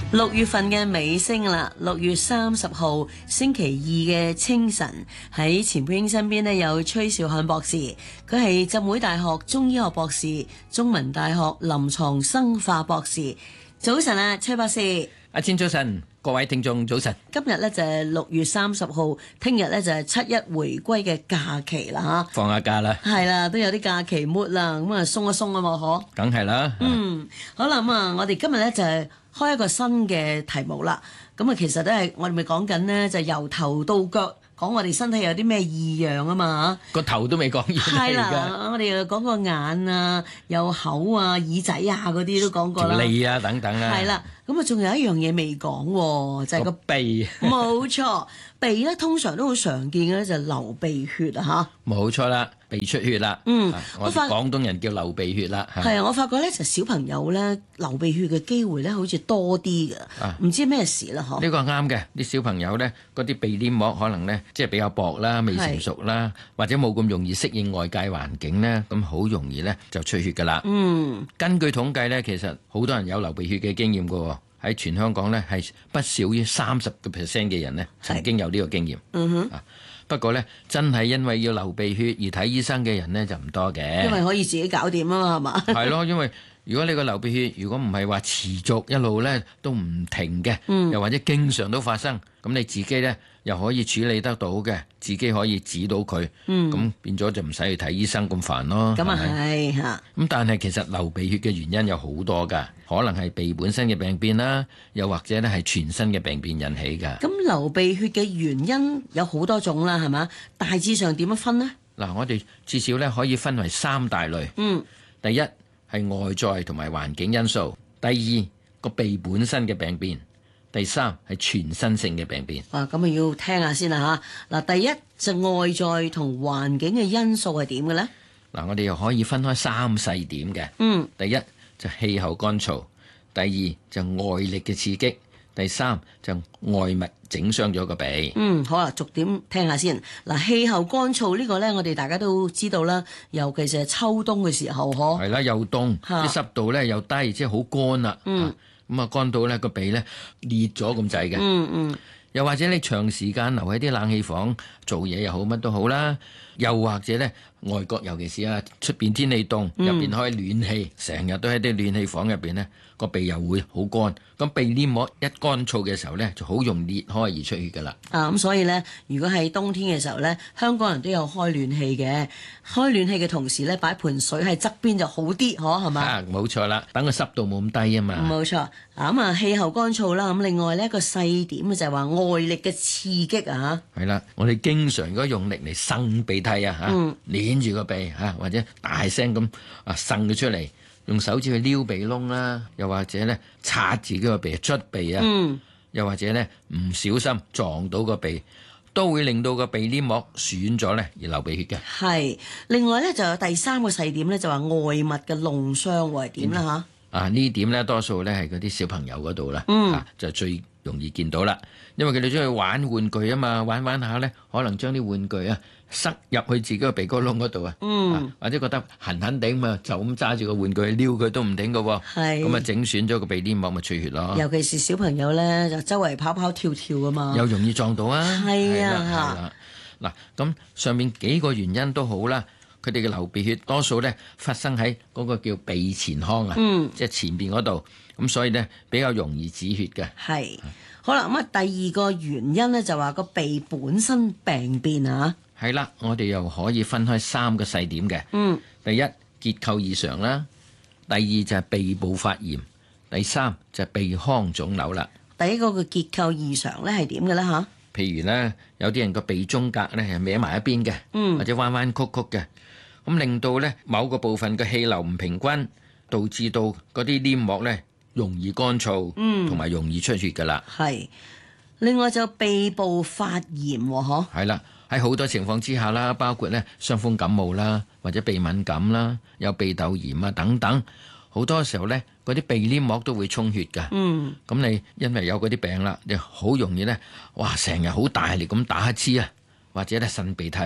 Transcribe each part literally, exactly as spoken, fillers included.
六月份嘅尾聲啦，六月三十號星期二嘅清晨，喺錢佩英身邊呢有崔兆漢博士，佢係浸會大學中醫學博士、中文大學臨床生化博士。早晨啊，崔博士。 阿千早晨，各位聽眾早晨。 今日咧就係六月三十號，聽日咧就係七一回歸嘅假期啦吓， 放下假啦， 係啦，都有啲假期末啦，咁啊鬆一鬆啊嘛，嗬。 梗係啦。 嗯，好啦，咁啊，我哋今日咧就係開一個新嘅題目啦。咁啊，其實都係我哋咪講緊咧，就由頭到腳講我哋身體有啲咩異樣啊嘛嚇。 個頭都未講完係啦，我哋又講個眼啊，有口啊、耳仔啊嗰啲都講過啦。 條脷啊等等啦。 係啦，咁啊仲有一樣嘢未講喎，就係個鼻。 冇錯，鼻咧通常都好常見嘅咧，就係流鼻血啊嚇。 冇錯啦，鼻出血啦。 嗯， 我哋廣東人叫流鼻血啦。 係啊，我發覺咧就小朋友咧流鼻血嘅機會咧好似多啲嘅，唔知咩事啦嗬。 呢個啱嘅，啲小朋友咧嗰啲鼻黏膜可能咧即係比較薄啦，未成熟啦，或者冇咁容易適應外界環境咧，咁好容易咧就出血噶啦。 嗯， 根據統計咧，其實好多人有流鼻血嘅經驗噶。喺全香港咧，係不少於三十個 percent 嘅人咧，曾經有呢個經驗。 嗯哼。 啊，不過咧，真係因為要流鼻血而睇醫生嘅人咧，就唔多嘅。 因為可以自己搞掂啊嘛，係嘛？ 係咯，因為如果你個流鼻血，如果唔係話持續一路咧都唔停嘅， 嗯、 又或者經常都發生，咁你自己咧又可以處理得到嘅，自己可以止到佢，咁、嗯、變咗就唔使去睇醫生咁煩咯。 咁啊係嚇。 咁但係其實流鼻血嘅原因有好多㗎，可能係鼻本身嘅病變啦，又或者咧係全身嘅病變引起㗎。 咁流鼻血嘅原因有好多種啦，係嘛？大致上點樣分呢？ 嗱，我哋至少咧可以分為三大類。 嗯， 第一係外在同埋環境因素，第二個鼻本身嘅病變，第三係全身性嘅病變。 啊，咁啊要聽下先啦嚇。嗱，第一就外在同環境嘅因素係點嘅咧？ 嗱，我哋又可以分開三細點嘅。 嗯， 第一就氣候乾燥，第二就外力嘅刺激，第三就外物整傷咗個鼻。 嗯，好啦，逐點聽下先。嗱，氣候乾燥呢個咧，我哋大家都知道啦，尤其是係秋冬嘅時候，嗬。 係啦，又凍，啲濕度咧又低，即係好乾啦。 嗯， 咁啊乾到咧個鼻咧裂咗咁滯嘅。 嗯嗯。 又或者你長時間留喺啲冷氣房做嘢又好，乜都好啦。又或者咧，外國尤其是啊，出邊天氣凍，入邊開暖氣，成日都喺啲暖氣房入邊咧，個鼻又會好乾。咁鼻黏膜一乾燥嘅時候咧，就好容易裂開而出血噶啦。 啊，咁所以咧，如果係冬天嘅時候咧，香港人都有開暖氣嘅，開暖氣嘅同時咧，擺盆水喺側邊就好啲，嗬，係嘛？ 啊，冇錯啦，等個濕度冇咁低啊嘛。 冇錯。啊咁啊，氣候乾燥啦，咁另外呢一個細點就係話外力嘅刺激啊。 係啦，我哋經常如果用力嚟擤鼻涕啊，嚇、嗯，捏住個鼻嚇，或者大聲咁啊擤佢出嚟，用手指去撩鼻窿啦，又或者咧擦自己個鼻捽鼻啊， 嗯、又或者咧唔小心撞到個鼻，都會令到個鼻黏膜損咗咧而流鼻血嘅。 係，另外咧就有第三個細點咧，就話外物嘅弄傷係點啦嚇。 啊呢點咧多數咧係嗰啲小朋友嗰度啦， 嗯、 啊就最容易見到啦，因為佢哋中意玩玩具啊嘛，玩玩下咧可能將啲玩具啊塞入去自己個鼻哥窿嗰度啊，或者覺得痕痕地嘛，就咁揸住個玩具撩佢都唔頂噶喎，咁啊整損咗個鼻黏膜咪出血咯。 尤其是小朋友咧，就周圍跑跑跳跳噶嘛， 又容易撞到啊。 係啊， 嗱咁上面幾個原因都好啦。佢哋嘅流鼻血多數咧發生喺嗰個叫鼻前腔啊， 嗯、 即係前邊嗰度，咁所以咧比較容易止血嘅。 係，好啦，咁啊第二個原因咧就話個鼻本身病變啊， 係啦，我哋又可以分開三個細點嘅。 嗯， 第一結構異常啦，第二就係鼻部發炎，第三就係鼻腔腫瘤啦。 第一個嘅結構異常咧係點嘅咧嚇？ 譬如咧，有啲人個鼻中隔咧係歪埋一邊嘅， 嗯、 或者彎彎曲曲嘅。咁令到咧某個部分嘅氣流唔平均，導致到嗰啲黏膜咧容易乾燥，同埋、嗯、容易出血噶啦。 係，另外就鼻部發炎喎，嗬。 係啦，喺好多情況之下啦，包括咧傷風感冒啦，或者鼻敏感啦，有鼻竇炎啊等等，好多時候咧嗰啲鼻黏膜都會充血噶。嗯，咁你因為有嗰啲病啦，你好容易咧，哇，成日好大力咁打乞嗤啊，或者咧擤鼻涕。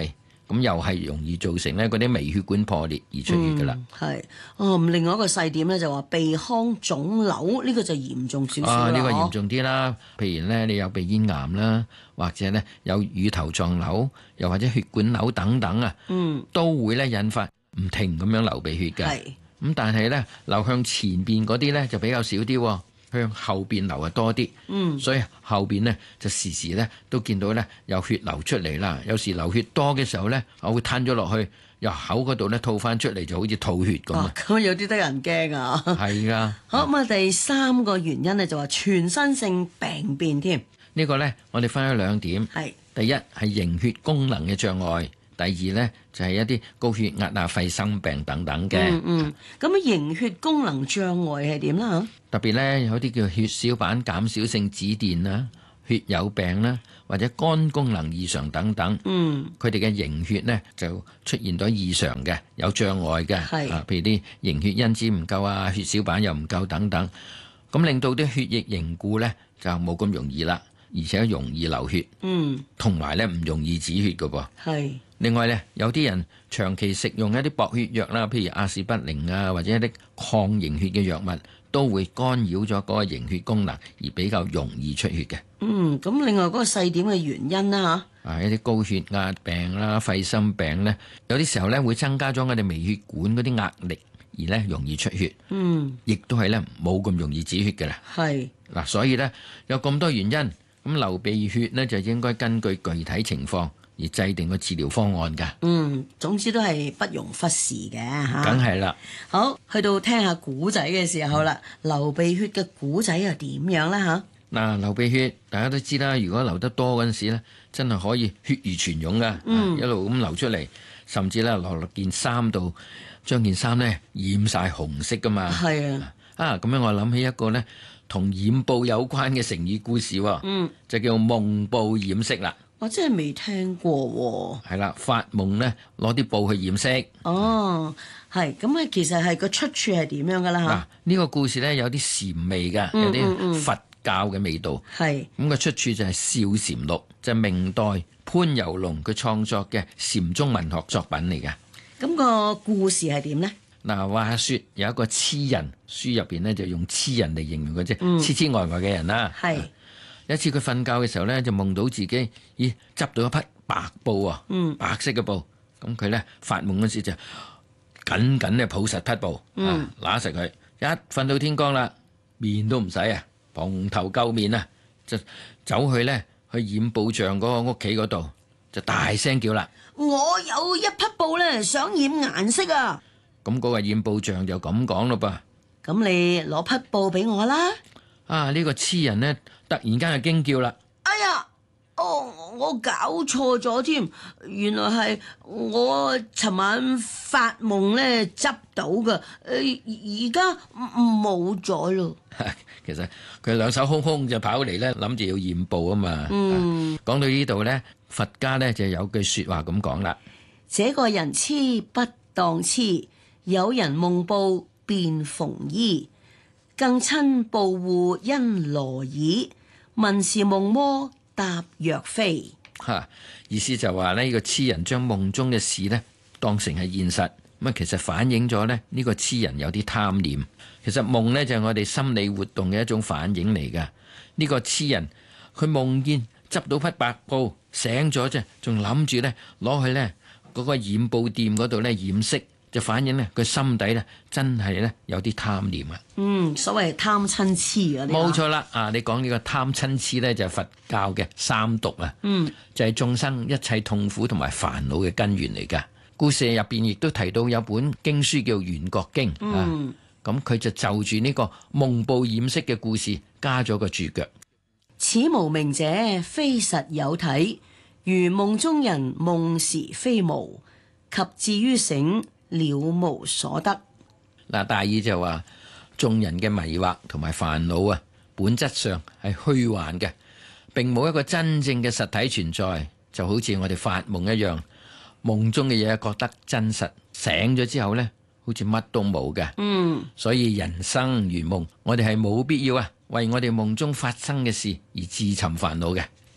咁又係容易造成咧嗰啲微血管破裂而出血噶啦。 係、嗯、哦，另外一個細點咧就話鼻腔腫瘤呢、呢個就嚴重少少啦。 啊，呢、呢個嚴重啲啦，譬如咧你有鼻咽癌啦，或者咧有乳頭狀瘤，又或者血管瘤等等啊，嗯，都會咧引發唔停咁樣流鼻血嘅。係咁，但係咧流向前邊嗰啲咧就比較少啲。向後邊流啊多啲，嗯，所以後邊呢，就時時咧都見到咧有血流出嚟啦。有時流血多嘅時候咧，我會吞咗落去，由口嗰度咧吐翻出嚟，就好似吐血咁啊。 咁有啲得人驚啊！ 係噶。 好咁啊，第三個原因咧就話全身性病變添。 呢個咧我哋分咗兩點，係第一係凝血功能嘅障礙。第二呢，就係、是、一啲高血壓啊、肺生病等等嘅。嗯嗯，咁啊，凝血功能障礙係點啦？ 特別呢，有啲叫血小板減少性紫癜啦、血友病啦，或者肝功能異常等等。嗯，佢哋嘅凝血呢，就出現咗異常嘅，有障礙嘅。係啊，譬如啲凝血因子唔夠啊，血小板又唔夠等等，咁令到啲血液凝固呢，就冇咁容易啦，而且容易流血。嗯，同埋呢，唔容易止血㗎噃。係。另外咧，有啲人長期食用一啲薄血藥啦，譬如阿士匹靈啊，或者一啲抗凝血嘅藥物，都會干擾咗嗰個凝血功能，而比較容易出血嘅。嗯， 咁另外嗰個細點嘅原因啦嚇， 啊一啲高血壓病啦、肺心病咧，有啲時候咧會增加咗我哋微血管嗰啲壓力，而咧容易出血。嗯，亦都係咧冇咁容易止血嘅啦。係嗱，所以咧有咁多原因，咁流鼻血咧就應該根據具體情況而制定個治療方案㗎。嗯， 總之都係不容忽視嘅嚇。 梗係啦。 好，去到聽下古仔嘅時候啦，嗯、流鼻血嘅古仔又點樣咧嚇？ 嗱，流鼻血大家都知啦，如果流得多嗰陣時咧，真係可以血如泉湧㗎。嗯，一路咁流出嚟，甚至咧落落件衫度，將件衫咧染晒紅色㗎嘛。係啊。啊，咁樣我諗起一個咧同染布有關嘅成語故事喎。嗯，就叫夢布染色啦。 我真係未聽過喎。 係啦，發夢咧攞啲布去染色。 哦，係咁啊，其實係個出處係點樣噶啦嚇？ 嗱，呢個故事咧有啲禪味㗎，有啲佛教嘅味道。係咁個出處就係《笑禪錄》，就係明代潘尤龍佢創作嘅禪宗文學作品嚟㗎。 咁個故事係點呢？ 嗱，話説有一個痴人，書入邊咧就用痴人嚟形容嘅啫，痴痴呆呆嘅人啦。係。有一次佢瞓覺嘅時候咧，就夢到自己，咦，執到一匹白布啊，嗯、白色嘅布。咁佢咧發夢嗰時就緊緊咧抱實匹布，嗯、啊揦實佢。一瞓到天光啦，面都唔使啊，蓬頭垢面啊，就走去咧去染布匠嗰個屋企嗰度，就大聲叫啦： 我有一匹布咧，想染顏色啊！ 咁嗰個染布匠就咁講咯噃。 咁你攞匹布俾我啦。 啊！呢、這個痴人咧，突然間就驚叫啦！ 哎呀，哦，我搞錯咗添，原來係我尋晚發夢咧執到嘅，誒而家冇咗咯。 其實佢兩手空空就跑嚟咧，諗住要染布啊嘛。嗯，講、啊、到呢度咧，佛家咧就有句說話咁講啦： 這個人痴不當痴，有人夢布變縫衣。更親布戶因羅耳，問是夢魔答若非。 吓，意思就話呢、呢個痴人將夢中嘅事呢當成係現實，咁啊其實反映咗呢呢個痴人有啲貪念。其實夢呢就係我哋心理活動嘅一種反應嚟噶。呢、呢個痴人佢夢見執到匹白布，醒咗啫，仲諗住呢攞去呢嗰個染布店嗰度呢染色。就反映咧，佢心底咧真係咧有啲貪念啊！ 嗯，所謂貪嗔痴啊， 冇錯啦！啊，你講呢個貪嗔痴咧，就係佛教嘅三毒啊！嗯，就係眾生一切痛苦同埋煩惱嘅根源嚟噶。故事入邊亦都提到有本經書叫《圓覺經》啊，咁佢就就住呢個夢布染色嘅故事加咗個注腳。 此無明者，非實有體，如夢中人夢時非無，及至於醒，了無所得。 嗱，大意就話眾人嘅迷惑同埋煩惱啊，本質上係虛幻嘅，並冇一個真正嘅實體存在，就好似我哋發夢一樣，夢中嘅嘢覺得真實，醒咗之後呢，好似乜都冇嘅。嗯，所以人生如夢，我哋係冇必要啊，為我哋夢中發生嘅事而自尋煩惱嘅。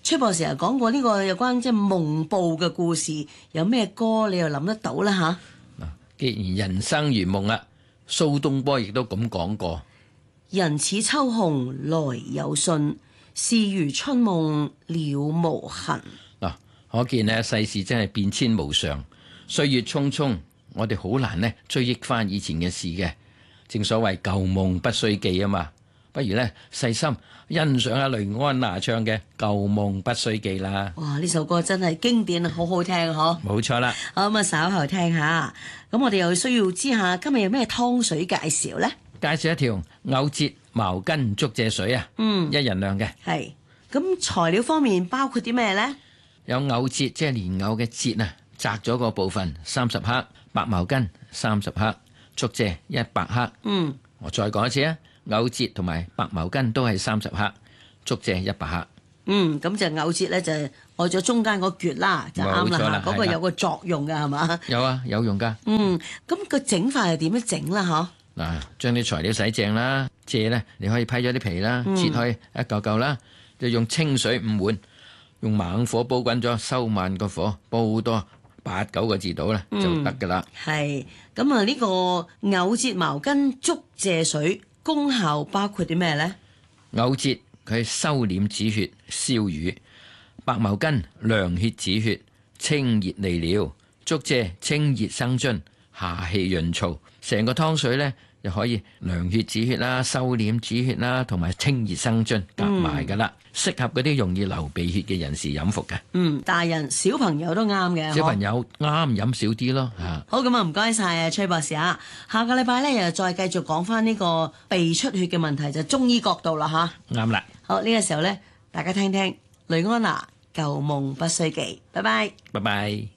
崔博士又講過呢個有關即係夢報嘅故事，有咩歌你又諗得到啦吓？ 既然人生如夢啦，蘇東坡亦都咁講過： 人似秋鴻來有信，事如春夢了無痕。 嗱，可見呢世事真係變遷無常，歲月匆匆，我哋好難呢追憶翻以前嘅事嘅。正所謂舊夢不須記啊嘛，不如呢細心欣賞下雷安娜唱嘅《舊夢不須記》啦。 哇！呢首歌真係經典，好好聽嗬。 冇錯啦。 好咁啊，稍後聽下。咁我哋又需要知下今日有咩湯水介紹呢？ 介紹一條藕節茅根竹蔗水啊， 嗯， 一人量嘅。 係。咁材料方面包括啲咩呢？ 有藕節，即係蓮藕嘅節啊，摘咗個部分三十克，白茅根三十克，竹蔗一百克。 嗯， 我再講一次啊，藕節同埋白茅根都係三十克，竹蔗一百克。 嗯，咁就藕節咧就愛咗中間嗰橛啦，就啱啦。嗰個有個作用㗎係嘛？ 有啊，有用㗎。 嗯，咁個整法係點樣整啦？嗬？ 嗱，將啲材料洗淨啦，蔗咧你可以批咗啲皮啦，切開一嚿嚿啦，就用清水五碗，用猛火煲滾咗，收慢個火，煲多八九個字到咧就得噶啦。 係咁啊！呢個藕節茅根竹蔗水功效包括啲咩咧？ 藕節佢收斂止血、消瘀；白茅根涼血止血、清熱利尿；竹蔗清熱生津、下氣潤燥。成個湯水咧又可以涼血止血啦、收斂止血啦，同埋清熱生津夾埋噶啦，適合嗰啲容易流鼻血嘅人士飲服嘅。嗯， 大人小朋友都啱嘅。 小朋友啱飲少啲咯嚇。 好，咁啊，唔該晒啊，崔博士啊，下個禮拜咧又再繼續講翻呢個鼻出血嘅問題，就中醫角度啦吓。 啱啦。 好，呢個時候咧，大家聽聽雷安娜舊夢不須記，拜拜。 拜拜。